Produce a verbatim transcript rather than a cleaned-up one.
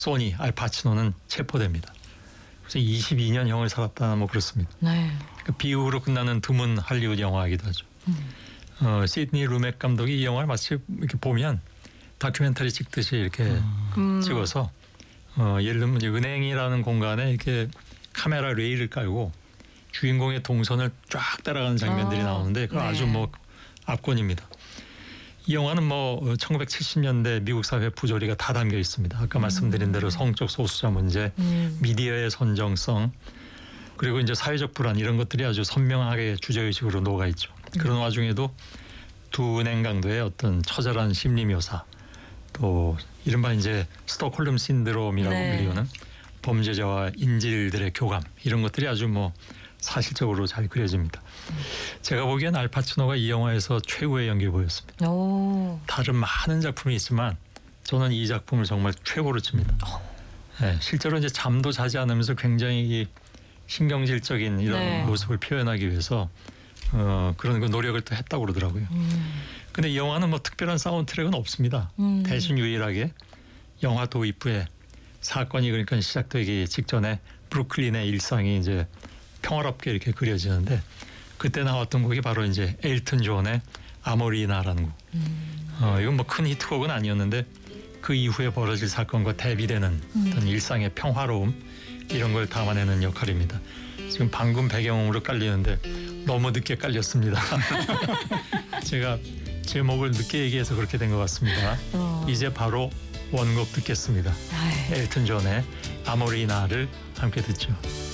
소니 알파치노는 체포됩니다. 그래서 이십이 년 형을 살았다 뭐 그렇습니다. 네. 그 비극으로 끝나는 드문 할리우드 영화이기도 하죠. 음. 어, 시드니 루맥 감독이 이 영화를 마치 이렇게 보면 다큐멘터리 찍듯이 이렇게 음. 찍어서 어, 예를 들면 이제 은행이라는 공간에 이렇게 카메라 레일을 깔고 주인공의 동선을 쫙 따라가는 장면들이 아, 나오는데 그 네. 아주 뭐 압권입니다. 이 영화는 뭐 천구백칠십 년대 미국 사회 부조리가 다 담겨 있습니다. 아까 음. 말씀드린 대로 성적 소수자 문제, 음. 미디어의 선정성, 그리고 이제 사회적 불안 이런 것들이 아주 선명하게 주제의식으로 녹아 있죠. 그런 와중에도 두 은행 강도의 어떤 처절한 심리 묘사, 또 이른바 이제 스톡홀름 신드롬이라고 네. 불리우는 범죄자와 인질들의 교감 이런 것들이 아주 뭐 사실적으로 잘 그려집니다. 제가 보기엔 알파치노가 이 영화에서 최고의 연기를 보였습니다. 오. 다른 많은 작품이 있지만 저는 이 작품을 정말 최고로 칩니다. 네, 실제로 이제 잠도 자지 않으면서 굉장히 이 신경질적인 이런 네. 모습을 표현하기 위해서 어, 그런 그 노력을 또 했다고 그러더라고요. 음. 근데 이 영화는 뭐 특별한 사운드 트랙은 없습니다. 음. 대신 유일하게 영화 도입부에 사건이 그러니까 시작되기 직전에 브루클린의 일상이 이제 평화롭게 이렇게 그려지는데 그때 나왔던 곡이 바로 이제 엘튼 존의 아모리나라는 곡. 음. 어, 이건 뭐 큰 히트곡은 아니었는데 그 이후에 벌어질 사건과 대비되는 어떤 일상의 평화로움 이런 걸 담아내는 역할입니다. 지금 방금 배경음으로 깔리는데 너무 늦게 깔렸습니다. 제가 제목을 늦게 얘기해서 그렇게 된 것 같습니다. 어. 이제 바로 원곡 듣겠습니다. 아이. 엘튼 존의 아모리나를 함께 듣죠.